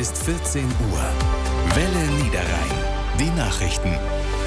ist 14 Uhr. Welle Niederrhein. Die Nachrichten.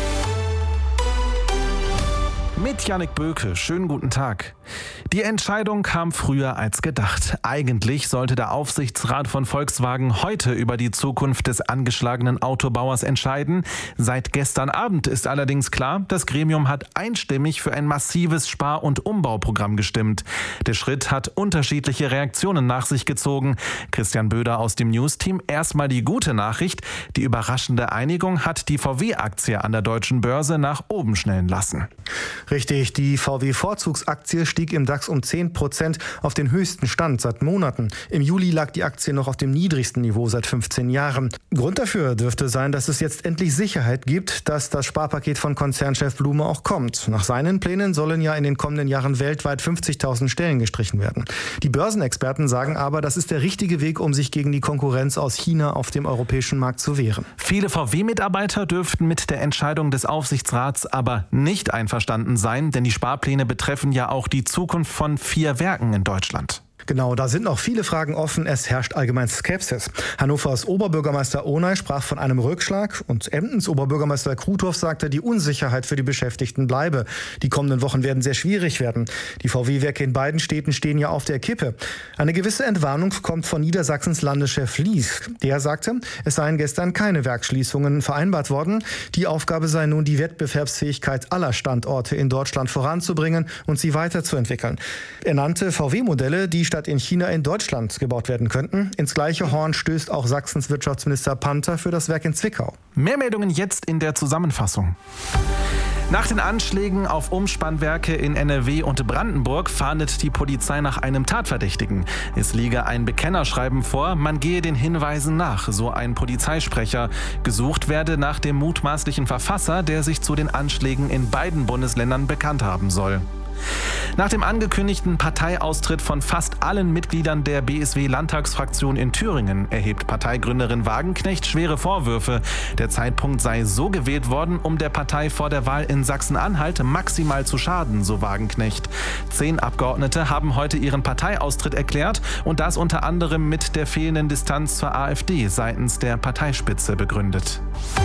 Mit Jannik Böke, schönen guten Tag. Die Entscheidung kam früher als gedacht. Eigentlich sollte der Aufsichtsrat von Volkswagen heute über die Zukunft des angeschlagenen Autobauers entscheiden. Seit gestern Abend ist allerdings klar, das Gremium hat einstimmig für ein massives Spar- und Umbauprogramm gestimmt. Der Schritt hat unterschiedliche Reaktionen nach sich gezogen. Christian Böder aus dem News-Team. Erstmal die gute Nachricht. Die überraschende Einigung hat die VW-Aktie an der deutschen Börse nach oben schnellen lassen. Richtig, die VW-Vorzugsaktie stieg im DAX um 10% auf den höchsten Stand seit Monaten. Im Juli lag die Aktie noch auf dem niedrigsten Niveau seit 15 Jahren. Grund dafür dürfte sein, dass es jetzt endlich Sicherheit gibt, dass das Sparpaket von Konzernchef Blume auch kommt. Nach seinen Plänen sollen ja in den kommenden Jahren weltweit 50.000 Stellen gestrichen werden. Die Börsenexperten sagen aber, das ist der richtige Weg, um sich gegen die Konkurrenz aus China auf dem europäischen Markt zu wehren. Viele VW-Mitarbeiter dürften mit der Entscheidung des Aufsichtsrats aber nicht einverstanden sein, denn die Sparpläne betreffen ja auch die Zukunft von 4 Werken in Deutschland. Genau, da sind noch viele Fragen offen. Es herrscht allgemein Skepsis. Hannovers Oberbürgermeister Onay sprach von einem Rückschlag und Emdens Oberbürgermeister Kruthoff sagte, die Unsicherheit für die Beschäftigten bleibe. Die kommenden Wochen werden sehr schwierig werden. Die VW-Werke in beiden Städten stehen ja auf der Kippe. Eine gewisse Entwarnung kommt von Niedersachsens Landeschef Lies. Der sagte, es seien gestern keine Werksschließungen vereinbart worden. Die Aufgabe sei nun, die Wettbewerbsfähigkeit aller Standorte in Deutschland voranzubringen und sie weiterzuentwickeln. Er nannte VW-Modelle, die statt in China in Deutschland gebaut werden könnten. Ins gleiche Horn stößt auch Sachsens Wirtschaftsminister Panther für das Werk in Zwickau. Mehr Meldungen jetzt in der Zusammenfassung. Nach den Anschlägen auf Umspannwerke in NRW und Brandenburg fahndet die Polizei nach einem Tatverdächtigen. Es liege ein Bekennerschreiben vor, man gehe den Hinweisen nach, so ein Polizeisprecher. Gesucht werde nach dem mutmaßlichen Verfasser, der sich zu den Anschlägen in beiden Bundesländern bekannt haben soll. Nach dem angekündigten Parteiaustritt von fast allen Mitgliedern der BSW-Landtagsfraktion in Thüringen erhebt Parteigründerin Wagenknecht schwere Vorwürfe. Der Zeitpunkt sei so gewählt worden, um der Partei vor der Wahl in Sachsen-Anhalt maximal zu schaden, so Wagenknecht. 10 Abgeordnete haben heute ihren Parteiaustritt erklärt und das unter anderem mit der fehlenden Distanz zur AfD seitens der Parteispitze begründet.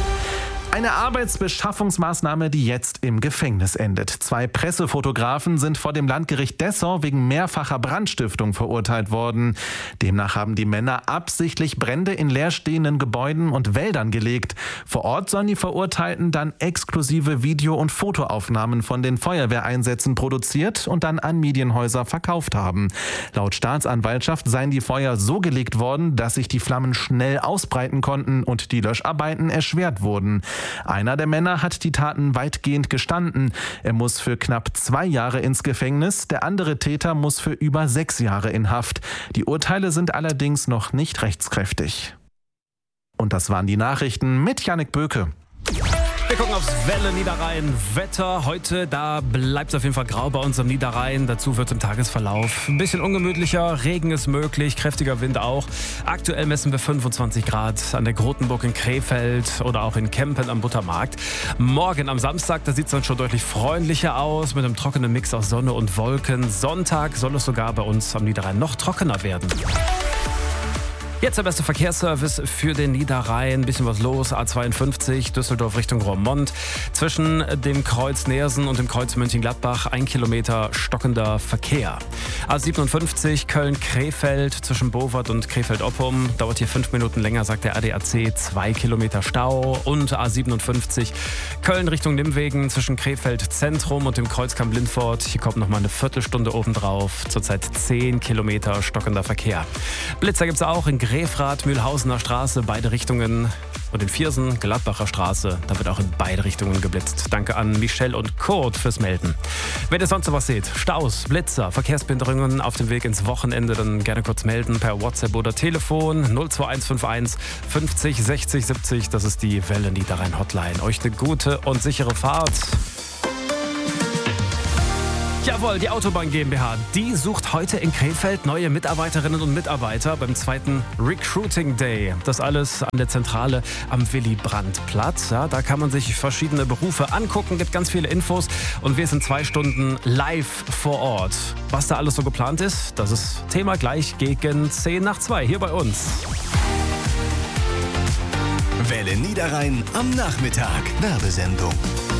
Eine Arbeitsbeschaffungsmaßnahme, die jetzt im Gefängnis endet. 2 Pressefotografen sind vor dem Landgericht Dessau wegen mehrfacher Brandstiftung verurteilt worden. Demnach haben die Männer absichtlich Brände in leerstehenden Gebäuden und Wäldern gelegt. Vor Ort sollen die Verurteilten dann exklusive Video- und Fotoaufnahmen von den Feuerwehreinsätzen produziert und dann an Medienhäuser verkauft haben. Laut Staatsanwaltschaft seien die Feuer so gelegt worden, dass sich die Flammen schnell ausbreiten konnten und die Löscharbeiten erschwert wurden. Einer der Männer hat die Taten weitgehend gestanden. Er muss für knapp 2 Jahre ins Gefängnis, der andere Täter muss für über 6 Jahre in Haft. Die Urteile sind allerdings noch nicht rechtskräftig. Und das waren die Nachrichten mit Jannik Böke. Wir gucken aufs Welle Niederrhein. Wetter heute, da bleibt es auf jeden Fall grau bei uns am Niederrhein. Dazu wird es im Tagesverlauf ein bisschen ungemütlicher. Regen ist möglich, kräftiger Wind auch. Aktuell messen wir 25 Grad an der Grotenburg in Krefeld oder auch in Kempen am Buttermarkt. Morgen am Samstag, da sieht es dann schon deutlich freundlicher aus mit einem trockenen Mix aus Sonne und Wolken. Sonntag soll es sogar bei uns am Niederrhein noch trockener werden. Jetzt der beste Verkehrsservice für den Niederrhein. Ein bisschen was los. A52 Düsseldorf Richtung Roermond. Zwischen dem Kreuz Neersen und dem Kreuz Mönchengladbach 1 Kilometer stockender Verkehr. A57 Köln-Krefeld zwischen Bovard und Krefeld-Oppum. Dauert hier 5 Minuten länger, sagt der ADAC. 2 Kilometer Stau. Und A57 Köln Richtung Nimwegen zwischen Krefeld Zentrum und dem Kreuzkamp Lindfort. Hier kommt nochmal eine Viertelstunde obendrauf. Zurzeit 10 Kilometer stockender Verkehr. Blitzer gibt es auch in Grefrath, Mühlhausener Straße, beide Richtungen. Und in Viersen, Gladbacher Straße, da wird auch in beide Richtungen geblitzt. Danke an Michelle und Kurt fürs Melden. Wenn ihr sonst noch was seht, Staus, Blitzer, Verkehrsbehinderungen auf dem Weg ins Wochenende, dann gerne kurz melden per WhatsApp oder Telefon 02151 50 60 70. Das ist die Welle Niederrhein Hotline. Euch eine gute und sichere Fahrt. Jawohl, die Autobahn GmbH, die sucht heute in Krefeld neue Mitarbeiterinnen und Mitarbeiter beim 2. Recruiting Day. Das alles an der Zentrale am Willy-Brandt-Platz. Ja, da kann man sich verschiedene Berufe angucken, gibt ganz viele Infos und wir sind 2 Stunden live vor Ort. Was da alles so geplant ist, das ist Thema gleich gegen 1:50 hier bei uns. Welle Niederrhein am Nachmittag. Werbesendung.